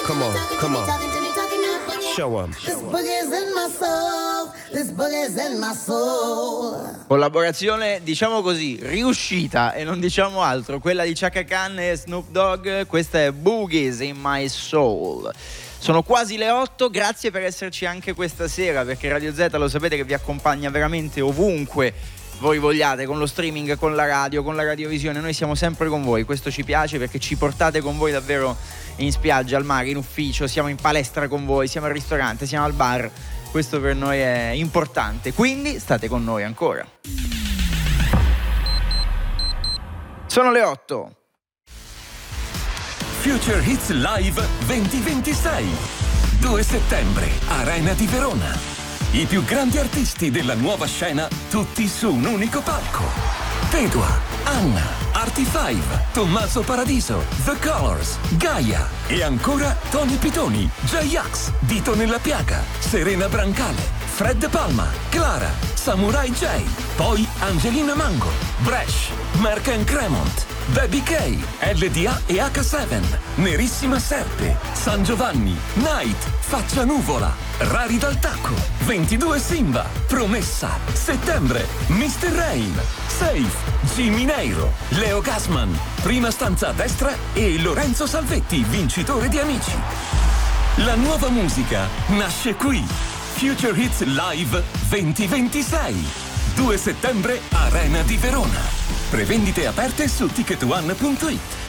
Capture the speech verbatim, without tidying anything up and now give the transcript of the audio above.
Come on, come on. Show 'em. This boogie's in my soul. This boogie's in my soul. Collaborazione, diciamo così, riuscita e non diciamo altro, quella di Chaka Khan e Snoop Dogg. Questa è Boogies in My Soul. Sono quasi le otto, grazie per esserci anche questa sera, perché Radio Z lo sapete che vi accompagna veramente ovunque voi vogliate, con lo streaming, con la radio, con la radiovisione. Noi siamo sempre con voi, questo ci piace perché ci portate con voi davvero in spiaggia, al mare, in ufficio, siamo in palestra con voi, siamo al ristorante, siamo al bar. Questo per noi è importante, quindi state con noi ancora. Sono le otto. Future Hits Live duemilaventisei. due settembre, Arena di Verona. I più grandi artisti della nuova scena, tutti su un unico palco. Pedua, Anna, Artie Five, Tommaso Paradiso, The Colors, Gaia e ancora Tony Pitoni, J-Ax, Dito nella Piaga, Serena Brancale, Fred Palma, Clara, Samurai J, poi Angelina Mango, Bresh, Mark and Cremont, Baby K, L D A e H sette, Nerissima Serpe, San Giovanni, Night, Faccia Nuvola, Rari dal Tacco, ventidue Simba, Promessa, Settembre, mister Rain, Safe, Jimmy Neiro, Leo Gassman, Prima stanza a destra e Lorenzo Salvetti, vincitore di Amici. La nuova musica nasce qui. Future Hits Live duemilaventisei. due settembre, Arena di Verona. Prevendite aperte su ticket one punto it.